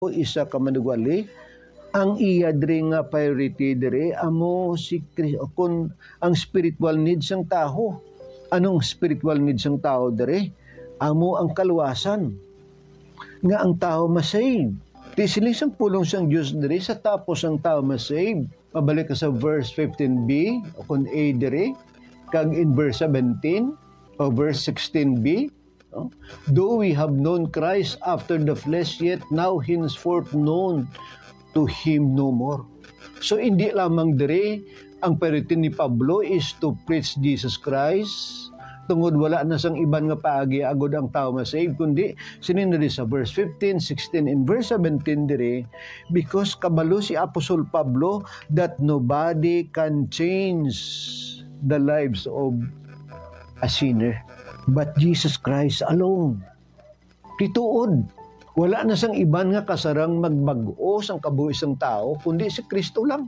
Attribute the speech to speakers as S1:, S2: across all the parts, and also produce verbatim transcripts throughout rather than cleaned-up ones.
S1: isa ka manugwali ang iya diri nga priority diri amo si Kristo kun ang spiritual needs ng tao. Anong spiritual needs ng tao diri? Amo ang kaluwasan nga ang tao masave. Ti silisang pulong sang Dios diri sa tapos ang tao masave. Pabalik ka sa verse fifteen b o kun A diri kag in verse seventeen o verse sixteen b. No? Though we have known Christ after the flesh, yet now henceforth known to Him no more. So, hindi lamang dire, ang priority ni Pablo is to preach Jesus Christ. Tungod wala na sang iban nga paagi agod ang tao masave, kundi sinin diri sa verse fifteen, sixteen, and verse seventeen dire, because kabalo si Apostol Pablo that nobody can change the lives of a sinner but Jesus Christ alone. Tituod, wala na sang iban nga kasarang magbag-o sang kabuhi sang tao, kundi si Kristo lang.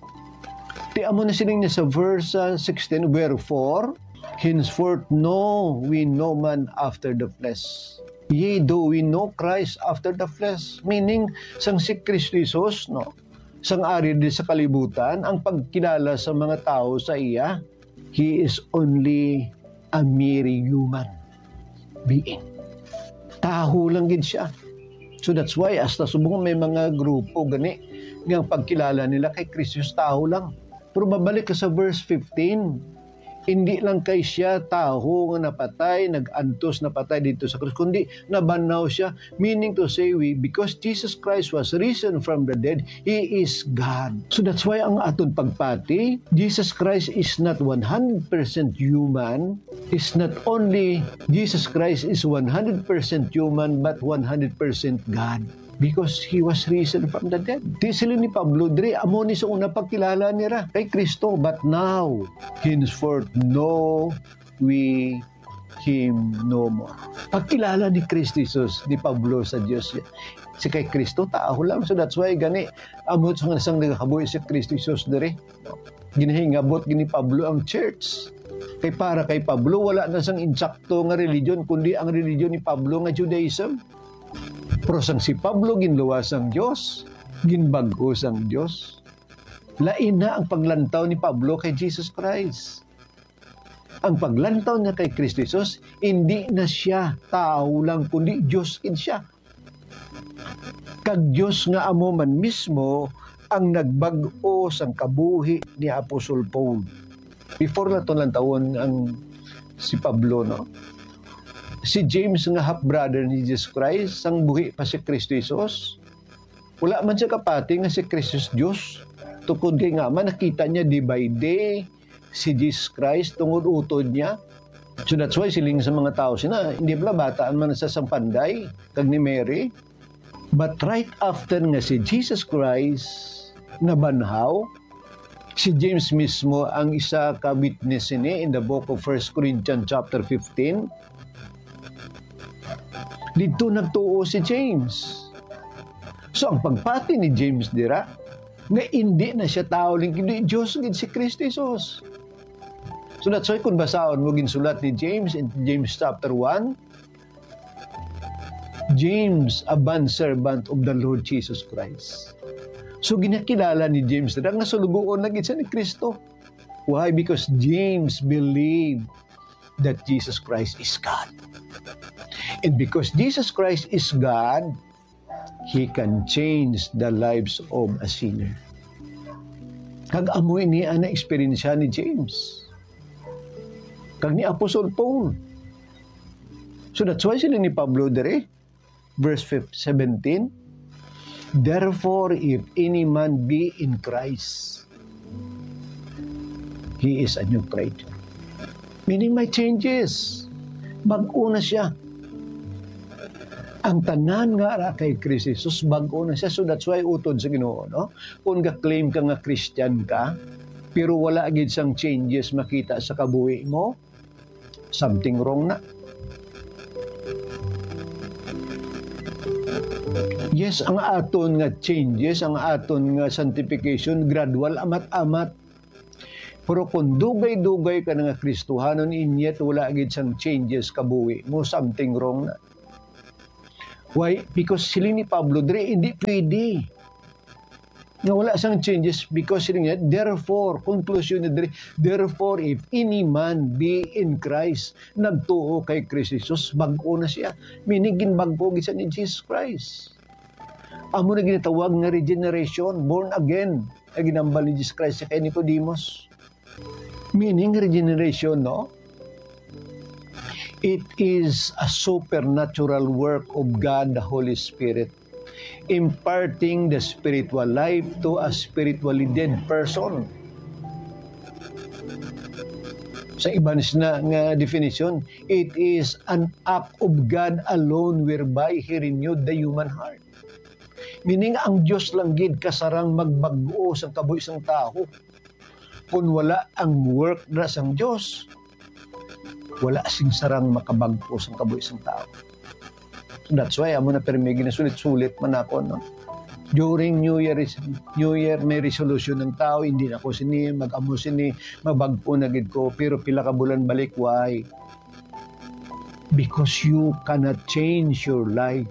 S1: Ti amo na sining sa verse uh, sixteen, wherefore, henceforth know we no man after the flesh. Yea, though we know Christ after the flesh. Meaning, sang si Kristo Jesus, no? Sang ari di sa kalibutan, ang pagkilala sa mga tao sa iya, He is only a mere human being. Taho lang gid siya. So that's why hasta subong may mga grupo gani nga pagkilala nila kay Kristo taho lang. Pero babalik ka sa verse fifteen, hindi lang kay siya taho nga napatay, nag-antos napatay dito sa krus, kundi nabanaw siya. Meaning to say, we, because Jesus Christ was risen from the dead, He is God. So that's why ang aton pagpati, Jesus Christ is not one hundred percent human. It's not only Jesus Christ is one hundred percent human, but one hundred percent God. Because He was risen from the dead. Di sila ni Pablo, diri, amo ni sa una pagkilala nila kay Kristo. But now, henceforth, know we Him no more. Pagkilala ni Kristo Jesus, ni Pablo sa Diyos, si kay Kristo, tao lang. So that's why, gani, amo sa nga sang nagakabuhi si Kristo Jesus diri. Ginahingabot gini Pablo ang church. Kay para kay Pablo, wala na sang insakto nga religion, kundi ang religion ni Pablo nga Judaism. Pero sang si Pablo ginluwas ang Diyos, ginbag-os ang Diyos. Lain na ang paglantaw ni Pablo kay Jesus Christ. Ang paglantaw niya kay Kristo Jesus, hindi na siya tao lang, kundi Diyos kin siya. Kag Diyos nga amo man mismo ang nagbag-o sang kabuhi ni Apostol Paul. Before na ito lang taon ang si Pablo, no? Si James nga half-brother ni Jesus Christ, sang buhi pa si Kristo Jesus. Wala man siya kapati nga si Kristo Diyos. Tukod kay nga man, nakita niya day by day si Jesus Christ, tungod utod niya. So that's why siling sa mga tao sina, hindi pala bataan man sa sampanday, kag ni Mary. But right after nga si Jesus Christ nabanhaw, si James mismo ang isa ka witness ni in the book of First Corinthians chapter fifteen. Dito nagtuo si James. So ang pagpati ni James dira, nga hindi na siya tao lang, kundi Diyos gid si Kristo Jesus. So that's why kung basahon mo ginsulat ni James in James chapter one, James, a bondservant of the Lord Jesus Christ. So ginakilala ni James dira nga sulugoon na gid siya ni Kristo. Why? Because James believed that Jesus Christ is God. And because Jesus Christ is God, He can change the lives of a sinner. Kag amoy ni ana experience ni James. Kag ni Apostle Paul. So that's why sila ni Pablo dere, verse seventeen, therefore, if any man be in Christ, he is a new creature. Meaning may changes. Bago na siya. Ang tanan nga ra kay Kristo Jesus, bago na siya. So that's why utod sa Ginoo, no? Kung ga-claim ka nga Christian ka, pero wala gid sang changes makita sa kabuhi mo, something wrong na. Yes, ang aton nga changes, ang aton nga sanctification, gradual, amat-amat. Pero kung dugay-dugay ka na nga Kristohanon, inyet wala gid sang changes kabuhi mo, something wrong na. Why? Because sila ni Pablo, dre, hindi pwede. Nga wala sang changes because sila nga, therefore, conclusion ni dre, therefore, if any man be in Christ, nagtuo kay Christ Jesus, bago na siya. Minigin bago gisa ni Jesus Christ. Amo na ginatawag nga regeneration, born again, na ginambal ni Jesus Christ sa kay Nicodemus. Meaning regeneration, no? It is a supernatural work of God, the Holy Spirit, imparting the spiritual life to a spiritually dead person. Sa iba na nga definition, it is an act of God alone whereby He renewed the human heart. Meaning, ang Diyos lang gid kasarang magbago sa kabuhi sang tao. Kung wala ang work na sang Diyos, wala sing sarang makabagpo sa kabuhi sang tao. So that's why amo na permi ginasulit-sulit man ako, no? During New Year, New Year may resolution ng tao, hindi na ko sini mag-amo sini, mabagpo na gid ko, pero pila ka bulan balik, why? Because you cannot change your life.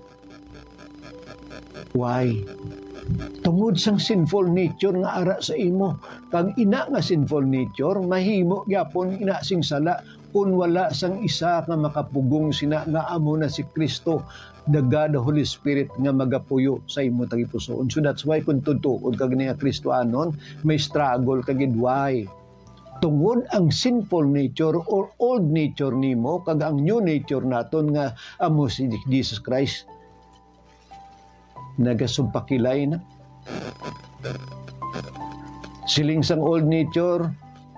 S1: Why? Tungod sang sinful nature nga ara sa imo. Kag ina nga sinful nature, mahimo gyapon ina sing sala kung wala sang isa nga makapugong sina nga amo na si Kristo, the God, the Holy Spirit nga magapuyo sa imo tagipusoon. So that's why kung tutuod kag ni nga Kristoanon, may struggle kagid. Why? Tungod ang sinful nature or old nature nimo kag ang new nature naton nga amo si Jesus Christ, nagasumpakilay na. Siling sang old nature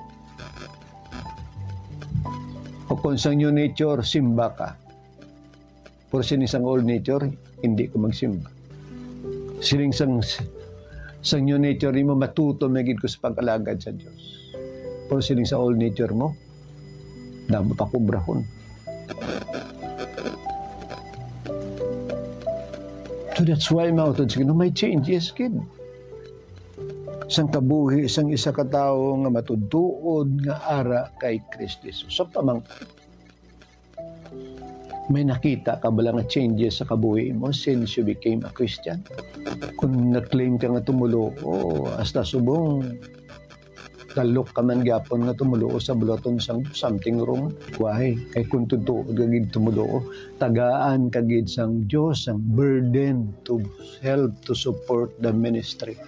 S1: o kung sang new nature, simba ka. Pero siling sang old nature, hindi ko magsimba. Siling sang sang new nature mo, matuto magiging ko sa pag-alagad sa Diyos. Pero siling sa old nature mo, damo pa kubrahon. So that's why mautod sige, no, may changes, kid. Sang kabuhi, sang isa ka tao nga matudtuod nga ara kay Kristo Jesus. So pamang may nakita ka bala nga changes sa kabuhi mo since you became a Christian? Kung na-claim ka nga tumulo, oh, hasta subong talok ka man gyapon nga tumulo sa bulaton sang something wrong. Why? Kay kung tutuod kagid tumulo, tagaan kagid sang Dios ang burden to help to support the ministry.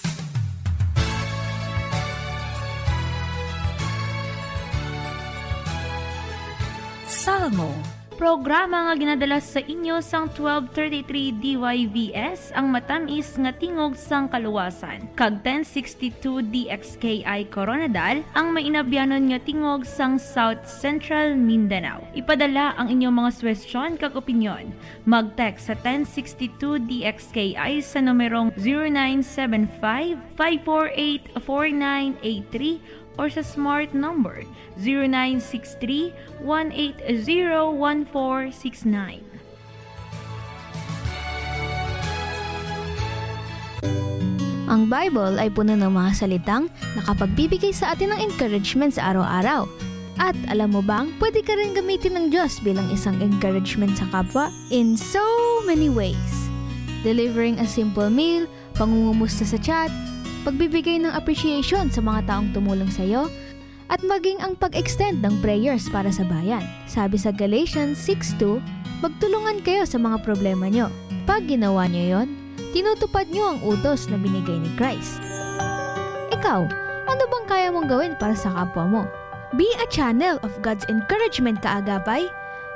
S2: Salmo, programa nga ginadala sa inyo sang twelve thirty-three D Y V S ang matamis nga tingog sang kaluwasan. Kag ten sixty-two D X K I Coronadal ang mainabyanon nga tingog sang South Central Mindanao. Ipadala ang inyong mga suwestyon kag opinyon. Mag-text sa ten sixty-two D X K I sa numerong zero nine seven five, five four eight, four nine eight three or sa smart number zero nine six three, one eight zero, one four six nine.
S3: Ang Bible ay puno ng mga salitang nakapagbibigay sa atin ng encouragement sa araw-araw. At alam mo bang, pwede ka rin gamitin ng Diyos bilang isang encouragement sa kapwa in so many ways. Delivering a simple meal, pangungumusta sa chat, pagbibigay ng appreciation sa mga taong tumulong sa iyo, at maging ang pag-extend ng prayers para sa bayan. Sabi sa Galatians six two, magtulungan kayo sa mga problema nyo. Pag ginawa nyo yon, tinutupad nyo ang utos na binigay ni Christ. Ikaw, ano bang kaya mong gawin para sa kapwa mo? Be a channel of God's encouragement, kaagapay.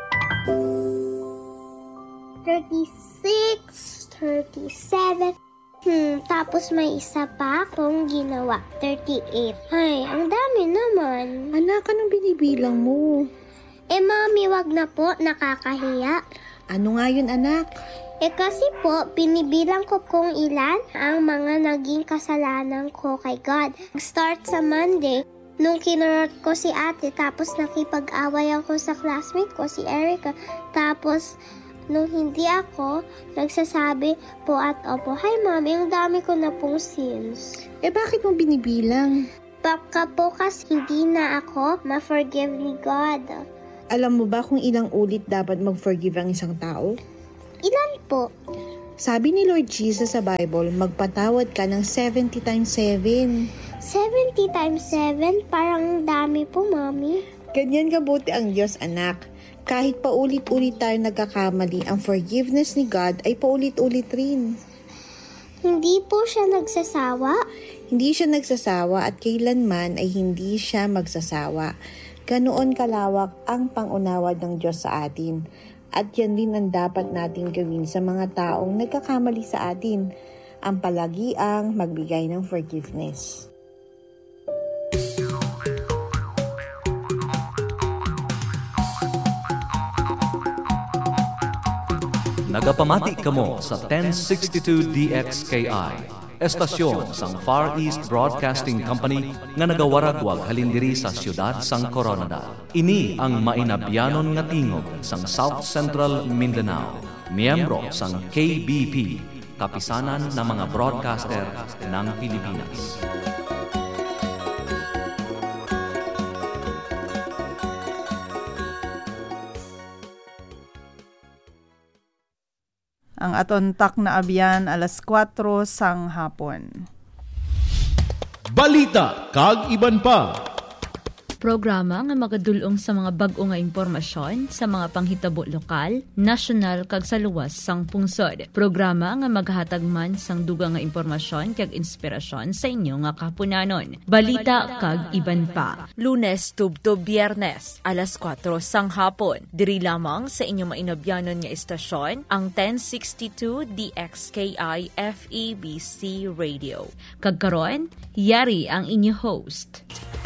S4: thirty-six, thirty-seven, Hmm, tapos may isa pa akong ginawa. thirty-eight. Ay, ang dami naman.
S5: Anak, anong binibilang mo?
S4: Eh, mami, wag na po. Nakakahiya.
S5: Ano nga yun, anak?
S4: Eh, kasi po, binibilang ko kung ilan ang mga naging kasalanan ko kay God. Start sa Monday, nung kinurot ko si ate, tapos nakipag-away ako sa classmate ko, si Erica. Tapos, nung hindi ako, nagsasabi po at opo, "Hi mami, ang dami ko na pong sins."
S5: Eh bakit mo binibilang?
S4: Baka po kasi hindi na ako ma-forgive ni God.
S5: Alam mo ba kung ilang ulit dapat mag-forgive ang isang tao?
S4: Ilan po?
S5: Sabi ni Lord Jesus sa Bible, magpatawad ka ng seventy times seven.
S4: seventy times seven? Parang dami po, Mami.
S5: Ganyan kabuti ang Diyos, anak. Kahit paulit-ulit tayo nagkakamali, ang forgiveness ni God ay paulit-ulit rin.
S4: Hindi po siya nagsasawa?
S5: Hindi siya nagsasawa at kailanman ay hindi siya magsasawa. Ganoon kalawak ang pangunawad ng Diyos sa atin. At yan din ang dapat natin gawin sa mga taong nagkakamali sa atin, ang palagiang magbigay ng forgiveness.
S6: Nagapamati kamo sa ten sixty-two D X K I, estasyon sang Far East Broadcasting Company nga nagawaragwag halindiri sa siyudad sang Coronadal. Ini ang mainabyanon nga tingog sang South Central Mindanao, miyembro sang K B P, kapisanan ng mga broadcaster ng Pilipinas.
S7: Ang atontak na abyan alas kwatro sang hapon.
S8: Balita kag iban pa.
S2: Programa nga magadulong sa mga bag-o nga impormasyon sa mga panghitabo lokal, nasyonal kag sa luwas sang pungsod. Programa nga maghatag man sang dugang nga impormasyon kag inspirasyon sa inyo nga kapunanon. Balita kag iban pa. Lunes tubto Biyernes alas kwatro sang hapon. Diri lamang sa inyo mainabyanon nga istasyon ang ten sixty-two D X K I F E B C Radio. Kag karon, yari ang inyo host.